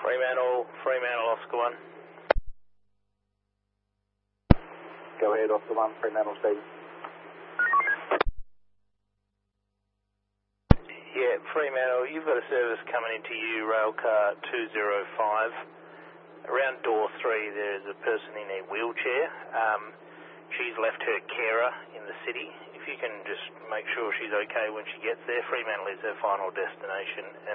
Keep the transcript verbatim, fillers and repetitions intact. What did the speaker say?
Fremantle, Fremantle, Oscar one. Go ahead, Oscar one, Fremantle Steve. Yeah, Fremantle, you've got a service coming into you, railcar two zero five. Around door three, there's a person in a wheelchair. Um, she's left her carer in the city. If you can just make sure she's okay when she gets there, Fremantle is her final destination. And